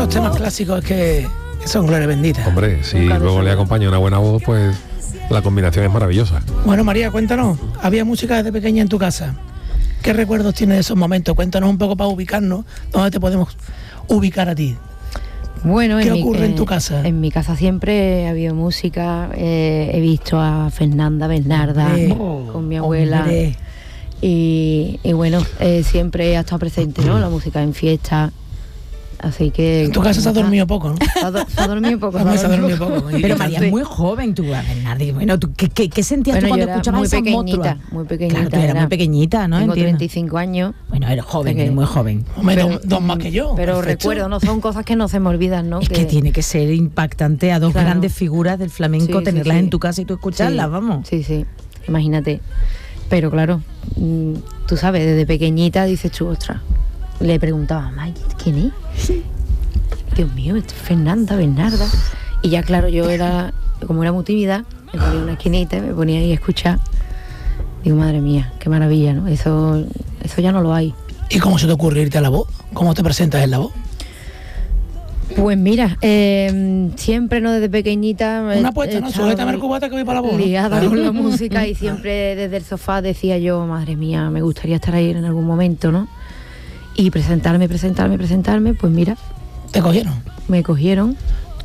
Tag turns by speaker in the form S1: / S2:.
S1: estos temas clásicos es que son gloria bendita.
S2: Hombre, si luego le acompaña una buena voz, pues la combinación es maravillosa.
S1: Bueno, María, cuéntanos, ¿había música desde pequeña en tu casa? ¿Qué recuerdos tienes de esos momentos? Cuéntanos un poco para ubicarnos, dónde te podemos ubicar a ti.
S3: Bueno,
S1: ¿Qué ocurre en tu casa?
S3: En mi casa siempre ha habido música, he visto a Fernanda Bernarda con mi abuela. Y bueno, siempre ha estado presente, ¿no? La música en fiesta. Así que...
S1: En tu casa se ha dormido poco, ¿no?
S3: Se ha dormido poco.
S1: Se ha dormido poco.
S4: Pero María es muy joven, tú, Bernardi. Bueno, ¿qué sentías tú cuando escuchabas esas monstruas?
S3: Muy pequeñita.
S4: Claro, tú eras muy pequeñita, ¿no?
S3: Tengo 35 años.
S4: Bueno, eres joven, eres muy joven.
S1: Dos más que yo.
S3: Pero
S1: perfecto.
S3: recuerdo, no son cosas que no se me olvidan, ¿no?
S4: Es que tiene que ser impactante a dos grandes figuras del flamenco,
S3: Sí,
S4: tenerlas
S3: sí.
S4: en tu casa y tú escucharlas, vamos.
S3: Sí, imagínate. Pero claro, tú sabes, desde pequeñita dices tú, ostras, le preguntaba, May, ¿quién es? Dios mío, esto es Fernanda Bernarda. Y ya claro, yo era, como era muy tímida, me ponía en una esquinita, me ponía ahí a escuchar. Digo, madre mía, qué maravilla, ¿no? Eso ya no lo hay.
S1: ¿Y cómo se te ocurre irte a la voz? ¿Cómo te presentas en la voz?
S3: Pues mira, siempre, ¿no? Desde pequeñita...
S1: Una apuesta, ¿no? Sujétame el cubata que voy para la voz, ¿no?
S3: Liada con la música y siempre desde el sofá decía yo, madre mía, me gustaría estar ahí en algún momento, ¿no? Y presentarme, pues mira...
S1: ¿Te cogieron?
S3: Me cogieron.